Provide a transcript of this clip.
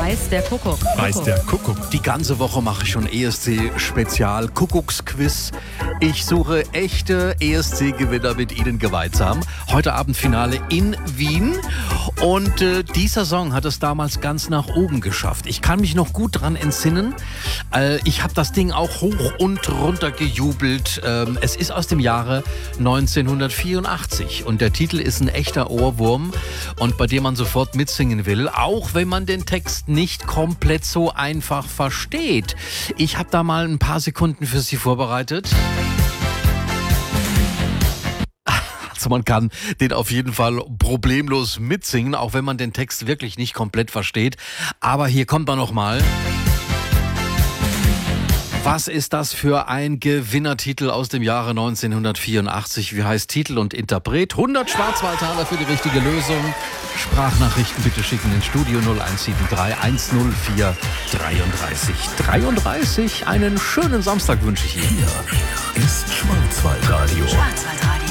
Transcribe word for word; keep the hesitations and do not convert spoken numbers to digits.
Weiß der Kuckuck. Weiß der Kuckuck. Die ganze Woche mache ich schon E S C-Spezial Kuckucksquiz. Ich suche echte E S C-Gewinner mit Ihnen gemeinsam. Heute Abend Finale in Wien. Und äh, dieser Song hat es damals ganz nach oben geschafft. Ich kann mich noch gut dran entsinnen. Äh, ich habe das Ding auch hoch und runter gejubelt. Ähm, es ist aus dem Jahre neunzehnhundertvierundachtzig. Und der Titel ist ein echter Ohrwurm. Und bei dem man sofort mitsingen will. Auch wenn man den Text nicht komplett so einfach versteht. Ich habe da mal ein paar Sekunden für Sie vorbereitet. Also man kann den auf jeden Fall problemlos mitsingen, auch wenn man den Text wirklich nicht komplett versteht. Aber hier kommt er nochmal. Was ist das für ein Gewinnertitel aus dem Jahre neunzehnhundertvierundachtzig? Wie heißt Titel und Interpret? hundert Schwarzwaldtaler für die richtige Lösung. Sprachnachrichten bitte schicken ins Studio null eins sieben drei eins null vier dreiunddreißig dreiunddreißig. Einen schönen Samstag wünsche ich Ihnen.